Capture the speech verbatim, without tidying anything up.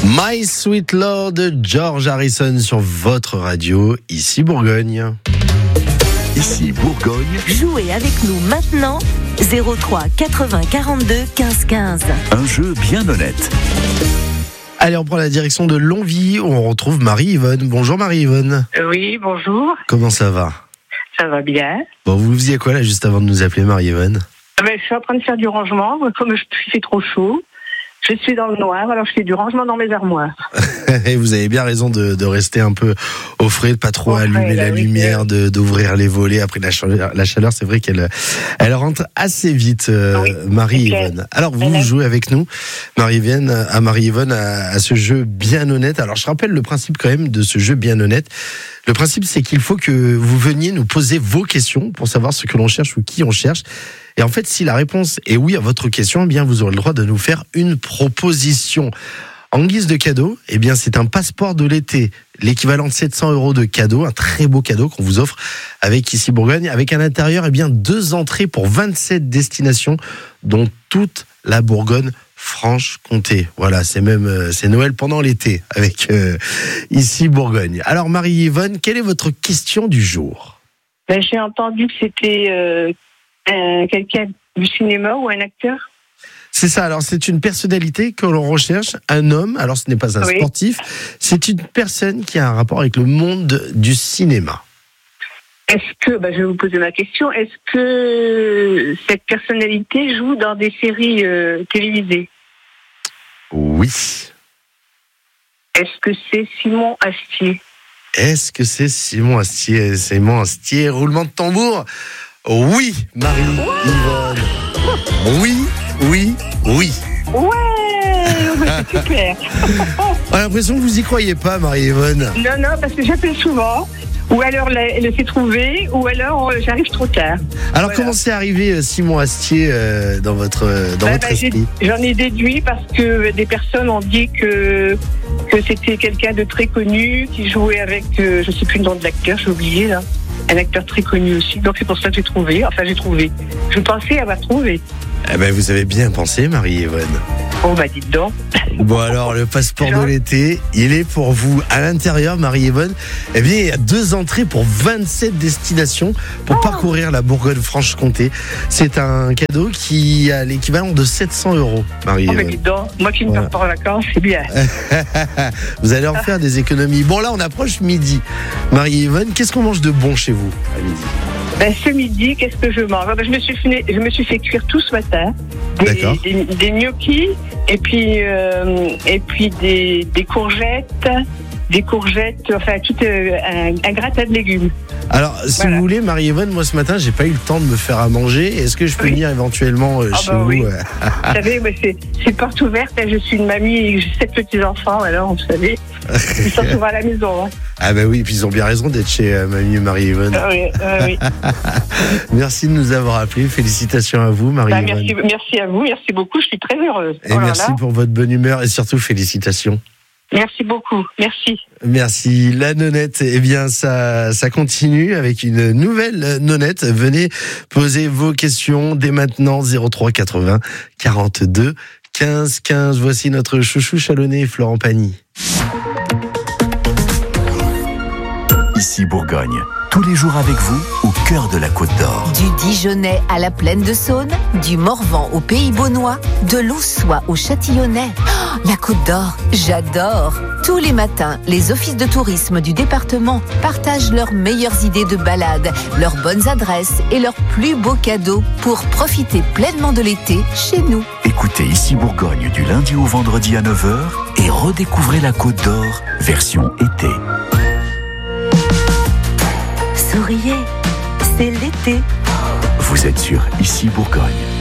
My Sweet Lord de George Harrison sur votre radio, ici Bourgogne. Ici Bourgogne. Jouez avec nous maintenant, zéro trois quatre-vingts quarante-deux quinze quinze. Un jeu bien honnête. Allez, on prend la direction de Longwy où on retrouve Marie-Yvonne. Bonjour Marie-Yvonne. Oui, bonjour. Comment ça va ? Ça va bien. Bon, vous faisiez quoi là juste avant de nous appeler, Marie-Yvonne ? Ah ben, je suis en train de faire du rangement. Comme il fait trop chaud, je suis dans le noir, alors je fais du rangement dans mes armoires. Et vous avez bien raison de, de rester un peu au frais, de pas trop Au frais, allumer là, la oui, lumière, oui. de, d'ouvrir les volets après la chaleur. La chaleur, c'est vrai qu'elle elle rentre assez vite, euh, Oui, Marie-Yvonne. Alors vous, vous jouez avec nous, Marie-Yvonne, à Marie-Yvonne, à, à ce jeu bien honnête. Alors je rappelle le principe quand même de ce jeu bien honnête. Le principe, c'est qu'il faut que vous veniez nous poser vos questions pour savoir ce que l'on cherche ou qui on cherche. Et en fait, si la réponse est oui à votre question, eh bien, vous aurez le droit de nous faire une proposition. En guise de cadeau, eh bien, c'est un passeport de l'été, l'équivalent de sept cents euros de cadeau, un très beau cadeau qu'on vous offre avec ici Bourgogne, avec à l'intérieur, eh bien, deux entrées pour vingt-sept destinations, dont toute la Bourgogne Franche-Comté. Voilà, c'est même c'est Noël pendant l'été avec euh, ici Bourgogne. Alors Marie-Yvonne, quelle est votre question du jour ? Ben, j'ai entendu que c'était euh, un, quelqu'un du cinéma ou un acteur. C'est ça, alors c'est une personnalité que l'on recherche, un homme, alors ce n'est pas un Oui. sportif, c'est une personne qui a un rapport avec le monde du cinéma. Est-ce que, ben, je vais vous poser ma question, est-ce que cette personnalité joue dans des séries euh, télévisées ? Oui. Est-ce que c'est Simon Astier ? Est-ce que c'est Simon Astier ? Simon Astier, roulement de tambour ? Oui, Marie-Yvonne. Oui, oui, oui. Ouais, c'est super. On a l'impression que vous y croyez pas, Marie-Yvonne. Non, non, parce que j'appelle souvent, ou alors elle elle s'est trouvée, ou alors euh, j'arrive trop tard. Alors Voilà. comment c'est arrivé euh, Simon Astier euh, dans votre, euh, dans Bah, votre bah, j'ai- esprit ? J'en ai déduit parce que des personnes ont dit que, que c'était quelqu'un de très connu, qui jouait avec, euh, je sais plus le nom de l'acteur, j'ai oublié là, un acteur très connu aussi, donc c'est pour ça que j'ai trouvé, enfin j'ai trouvé. Je pensais avoir trouvé. Eh ben, vous avez bien pensé, Marie-Yvonne. Bon bah dites donc. Bon alors, le passeport Genre. de l'été, il est pour vous. À l'intérieur, Marie-Yvonne, eh bien, il y a deux entrées pour vingt-sept destinations pour parcourir la Bourgogne-Franche-Comté. C'est un cadeau qui a l'équivalent de sept cents euros, Oh bah Marie-Yvonne. dites donc, moi qui ne Voilà. pars pas en vacances, c'est bien. Vous allez en faire des économies. Bon, là, on approche midi. Marie-Yvonne, qu'est-ce qu'on mange de bon chez vous à midi ? Ben, ce midi, qu'est-ce que je mange? Ben, je, me suis fait, je me suis fait cuire tout ce matin. Des, D'accord. des, des gnocchis et puis, euh, et puis des, des courgettes, des courgettes, enfin tout euh, un, un gratin de légumes. Alors, si Voilà. vous voulez, Marie-Yvonne, moi ce matin, j'ai pas eu le temps de me faire à manger. Est-ce que je peux Oui. venir éventuellement euh, Ah chez bah vous oui. euh, Vous savez, moi, c'est, c'est porte ouverte. hein, Je suis une mamie et j'ai sept petits-enfants, alors vous savez, ils sont souvent à la maison. Hein. Ah bah oui, puis ils ont bien raison d'être chez euh, Mamie Marie-Yvonne. Ah oui, ah oui. Merci de nous avoir appelés. Félicitations à vous, Ben, Marie-Yvonne. merci, merci à vous, merci beaucoup. Je suis très heureuse. Et Oh là merci là. pour votre bonne humeur et surtout félicitations. Merci beaucoup, merci. Merci. La nonnette, eh bien, ça, ça continue avec une nouvelle nonnette. Venez poser vos questions dès maintenant, zéro trois quatre-vingts quarante-deux quinze quinze. Voici notre chouchou chalonné, Florent Pagny. Ici Bourgogne. Tous les jours avec vous, au cœur de la Côte d'Or. Du Dijonais à la Plaine de Saône, du Morvan au Pays Beaunois, de l'Aussois au Châtillonnais. Oh, la Côte d'Or, j'adore. Tous les matins, les offices de tourisme du département partagent leurs meilleures idées de balade, leurs bonnes adresses et leurs plus beaux cadeaux pour profiter pleinement de l'été chez nous. Écoutez Ici Bourgogne du lundi au vendredi à neuf heures et redécouvrez la Côte d'Or, version été. Souriez, c'est l'été. Vous êtes sur Ici Bourgogne.